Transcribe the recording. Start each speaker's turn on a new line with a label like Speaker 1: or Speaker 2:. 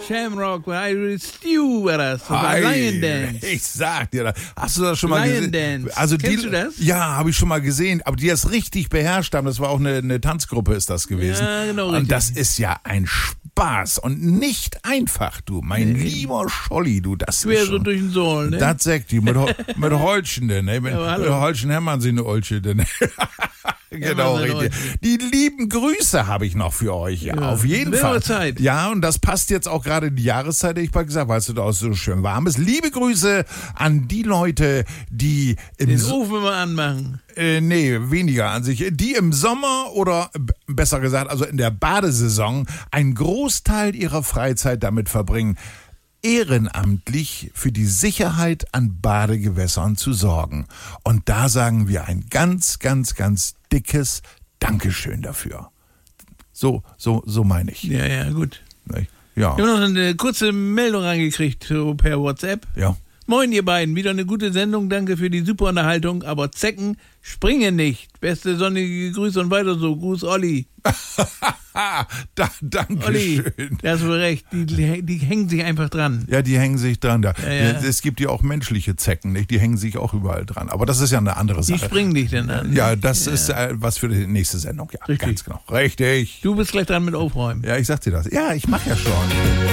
Speaker 1: Shamrock, Stew war das. Das war Lion Dance.
Speaker 2: Ich sag dir das. Hast du das schon mal gesehen?
Speaker 1: Lion Dance.
Speaker 2: Also
Speaker 1: Kennst du das?
Speaker 2: Ja, habe ich schon mal gesehen. Aber die das richtig beherrscht haben, das war auch eine Tanzgruppe ist das gewesen.
Speaker 1: Ja, genau.
Speaker 2: Und
Speaker 1: Richtig.
Speaker 2: das ist ja ein Spaß und nicht einfach, du. Mein lieber Scholli, du, das
Speaker 1: Quer
Speaker 2: ist
Speaker 1: so
Speaker 2: schon...
Speaker 1: durch den Sohlen, ne?
Speaker 2: Das sagt die, mit Holschen, ne? Mit
Speaker 1: hallo.
Speaker 2: Holschen haben wir sie eine Olche, ne? Genau, richtig. Die lieben Grüße habe ich noch für euch, ja, auf jeden Fall.
Speaker 1: Zeit.
Speaker 2: Ja, und das passt jetzt auch gerade in die Jahreszeit, die ich mal gesagt habe, weil es da so schön warm ist. Liebe Grüße an die Leute, die
Speaker 1: Den Ofen immer anmachen.
Speaker 2: Nee, weniger an sich. Die im Sommer oder besser gesagt, also in der Badesaison einen Großteil ihrer Freizeit damit verbringen, ehrenamtlich für die Sicherheit an Badegewässern zu sorgen. Und da sagen wir ein ganz, ganz, ganz dickes Dankeschön dafür. So meine ich.
Speaker 1: Ja, gut.
Speaker 2: Ja.
Speaker 1: Ich habe noch eine kurze Meldung reingekriegt so per WhatsApp.
Speaker 2: Ja.
Speaker 1: Moin ihr beiden, wieder eine gute Sendung, danke für die super Unterhaltung, aber Zecken springen nicht. Beste sonnige Grüße und weiter so. Gruß Olli.
Speaker 2: Danke
Speaker 1: Olli,
Speaker 2: schön.
Speaker 1: da hast du recht, die hängen sich einfach dran.
Speaker 2: Ja, die hängen sich dran.
Speaker 1: Ja.
Speaker 2: Es gibt ja auch menschliche Zecken, nicht? Die hängen sich auch überall dran. Aber das ist ja eine andere Sache.
Speaker 1: Die springen dich denn an.
Speaker 2: Ja, das ist was für die nächste Sendung. Ja,
Speaker 1: Richtig.
Speaker 2: ganz genau. Richtig.
Speaker 1: Du bist gleich dran mit Aufräumen.
Speaker 2: Ja, ich sag dir das. Ja, ich mach ja schon.